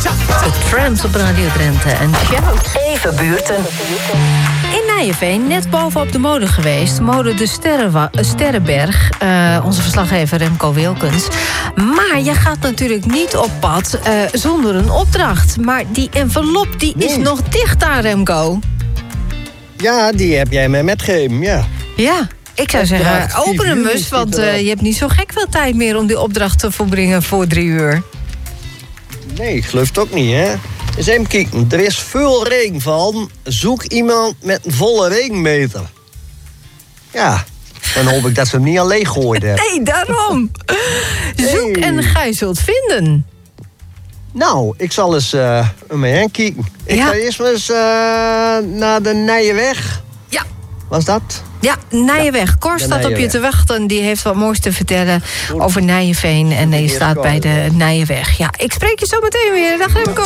De Tramps op Radio Drenthe en Shout. Even buurten. In Nijenveen, net bovenop de molen geweest. Mode de Sterrenberg. Onze verslaggever Remco Wilkens. Maar je gaat natuurlijk niet op pad zonder een opdracht. Maar die envelop die is nog dicht daar, Remco. Ja, die heb jij mij metgegeven, ja. Ja, ik zou zeggen, open hem eens. Want je hebt niet zo gek veel tijd meer om die opdracht te volbrengen voor 3 uur. Nee, ik geloof het ook niet, hè. Eens even kijken. Er is veel regenval. Zoek iemand met een volle regenmeter. Ja, dan hoop ik dat ze hem niet alleen gegooid hebben. Nee, daarom. Zoek en gij zult vinden. Nou, ik zal eens om me heen kijken. Ik ga eerst maar eens naar de Nijenweg. Ja. Was dat? Ja, Nijenweg. Cor staat op je te wachten. Die heeft wat moois te vertellen over Nijenveen. En die staat bij de Nijenweg. Ja, ik spreek je zo meteen weer. Dag Remco.